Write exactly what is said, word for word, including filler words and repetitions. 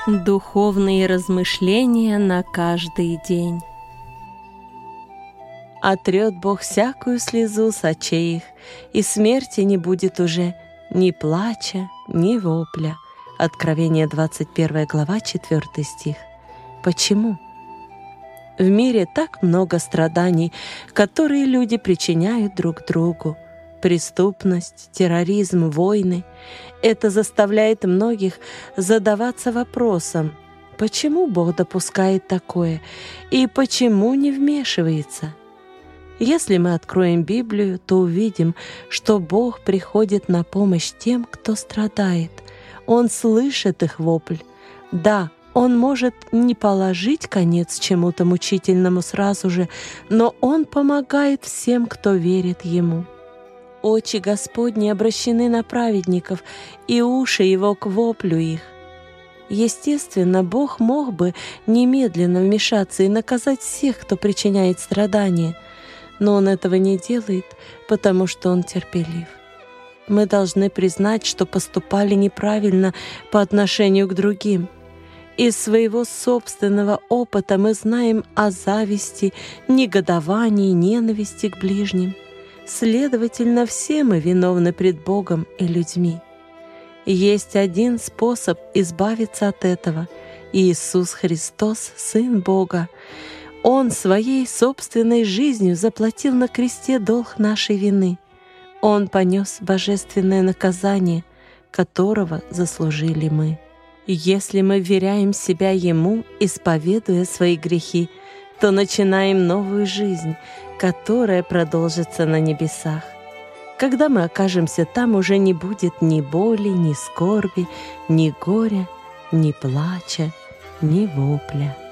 Духовные размышления на каждый день. Отрет Бог всякую слезу с очей их, и смерти не будет уже ни плача, ни вопля. Откровение двадцать первая глава, четвёртый стих. Почему? В мире так много страданий, которые люди причиняют друг другу. Преступность, терроризм, войны. Это заставляет многих задаваться вопросом, почему Бог допускает такое и почему не вмешивается. Если мы откроем Библию, то увидим, что Бог приходит на помощь тем, кто страдает. Он слышит их вопль. Да, Он может не положить конец чему-то мучительному сразу же, но Он помогает всем, кто верит Ему. Очи Господни обращены на праведников, и уши Его к воплю их. Естественно, Бог мог бы немедленно вмешаться и наказать всех, кто причиняет страдания, но Он этого не делает, потому что Он терпелив. Мы должны признать, что поступали неправильно по отношению к другим. Из своего собственного опыта мы знаем о зависти, негодовании, ненависти к ближним. Следовательно, все мы виновны пред Богом и людьми. Есть один способ избавиться от этого — Иисус Христос, Сын Бога. Он своей собственной жизнью заплатил на кресте долг нашей вины. Он понес божественное наказание, которого заслужили мы. Если мы вверяем себя Ему, исповедуя свои грехи, то начинаем новую жизнь, которая продолжится на небесах. Когда мы окажемся там, уже не будет ни боли, ни скорби, ни горя, ни плача, ни вопля.